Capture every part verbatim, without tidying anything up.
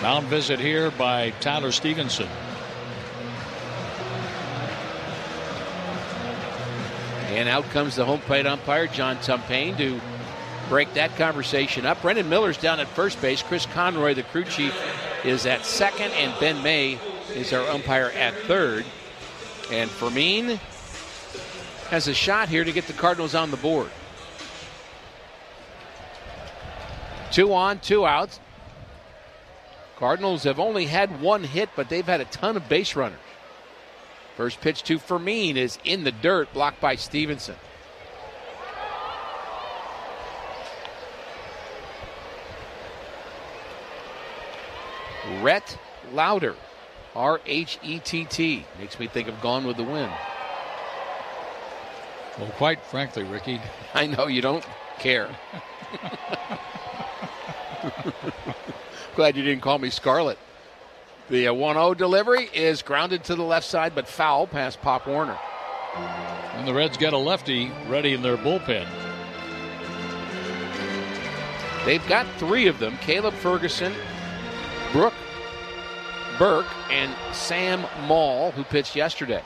Mound visit here by Tyler Stevenson. And out comes the home plate umpire, John Tumpain, to break that conversation up. Brendan Miller's down at first base. Chris Conroy, the crew chief, is at second, and Ben May is our umpire at third. And Fermin has a shot here to get the Cardinals on the board. Two on, two outs. Cardinals have only had one hit, but they've had a ton of base runners. First pitch to Fermin is in the dirt, blocked by Stevenson. Rhett Lauder, R H E T T. Makes me think of Gone with the Wind. Well, quite frankly, Ricky, I know you don't care. Glad you didn't call me Scarlet. The one oh delivery is grounded to the left side, but foul past Pop Warner. And the Reds get a lefty ready in their bullpen. They've got three of them: Caleb Ferguson, Brooke Burke, and Sam Maul, who pitched yesterday.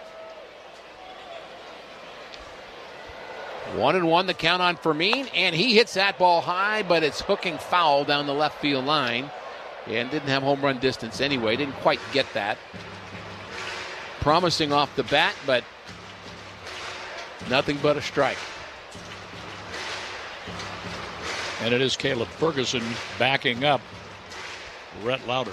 One and one, the count on Fermin, and he hits that ball high, but it's hooking foul down the left field line. And didn't have home run distance anyway. Didn't quite get that. Promising off the bat, but nothing but a strike. And it is Caleb Ferguson backing up Rhett Lauder.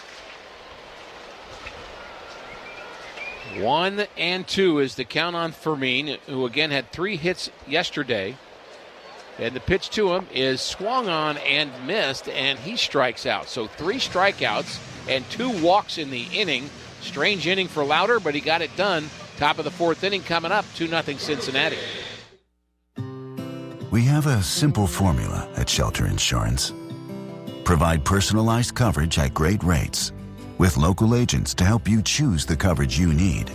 One and two is the count on Fermin, who again had three hits yesterday. And the pitch to him is swung on and missed, and he strikes out. So three strikeouts and two walks in the inning. Strange inning for Lauder, but he got it done. Top of the fourth inning coming up, two nothing Cincinnati. We have a simple formula at Shelter Insurance. Provide personalized coverage at great rates with local agents to help you choose the coverage you need.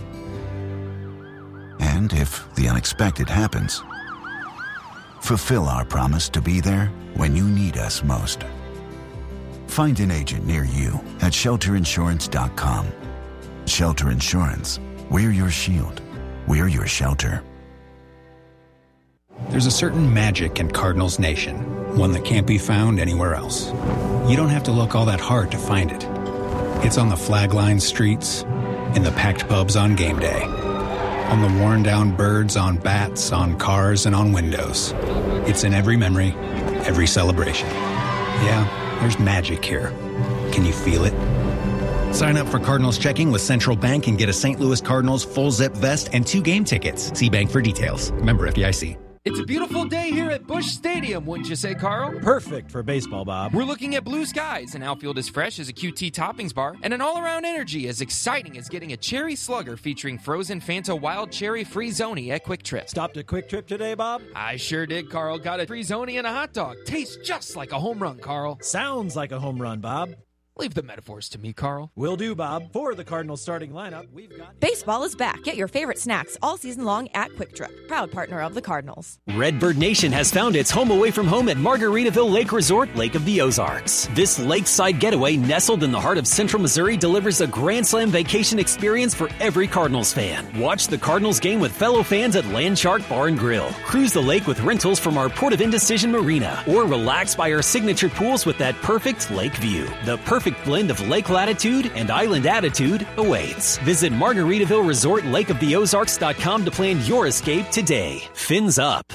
And if the unexpected happens, fulfill our promise to be there when you need us most. Find an agent near you at shelter insurance dot com. Shelter Insurance. We're your shield. We're your shelter. There's a certain magic in Cardinals Nation, one that can't be found anywhere else. You don't have to look all that hard to find it. It's on the flag-lined streets, in the packed pubs on game day, on the worn-down birds on bats, on cars, and on windows. It's in every memory, every celebration. Yeah, there's magic here. Can you feel it? Sign up for Cardinals Checking with Central Bank and get a Saint Louis Cardinals full-zip vest and two game tickets. See Bank for details. Member F D I C. It's a beautiful day here at Busch Stadium, wouldn't you say, Carl? Perfect for baseball, Bob. We're looking at blue skies, an outfield as fresh as a Q T toppings bar, and an all-around energy as exciting as getting a cherry slugger featuring frozen Fanta Wild Cherry Free-Zoni at Quick Trip. Stopped at Quick Trip today, Bob? I sure did, Carl. Got a Free-Zoni and a hot dog. Tastes just like a home run, Carl. Sounds like a home run, Bob. Leave the metaphors to me, Carl. Will do, Bob. For the Cardinals starting lineup, we've got... Baseball is back. Get your favorite snacks all season long at Quick Trip, proud partner of the Cardinals. Redbird Nation has found its home away from home at Margaritaville Lake Resort, Lake of the Ozarks. This lakeside getaway, nestled in the heart of central Missouri, delivers a Grand Slam vacation experience for every Cardinals fan. Watch the Cardinals game with fellow fans at Landshark Bar and Grill. Cruise the lake with rentals from our Port of Indecision Marina, or relax by our signature pools with that perfect lake view. The perfect blend of lake latitude and island attitude awaits. Visit Margaritaville Resort Lake of the Ozarks dot com to plan your escape today. Fins up.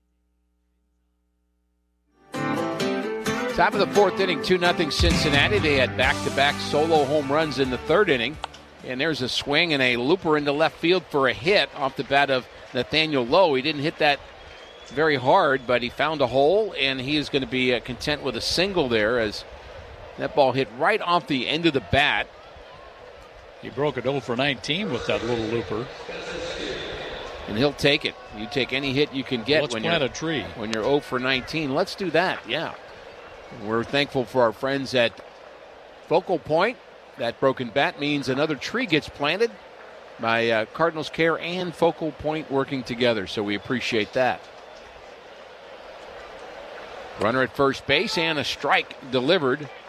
Top of the fourth inning, two nothing Cincinnati. They had back-to-back solo home runs in the third inning. And there's a swing and a looper into left field for a hit off the bat of Nathaniel Lowe. He didn't hit that very hard, but he found a hole, and he is going to be uh, content with a single there as that ball hit right off the end of the bat. He broke it oh for nineteen with that little looper. And he'll take it. You take any hit you can get. Let's when plant you're, a tree. When you're oh for nineteen. Let's do that, yeah. We're thankful for our friends at Focal Point. That broken bat means another tree gets planted by uh, Cardinals Care and Focal Point working together, so we appreciate that. Runner at first base and a strike delivered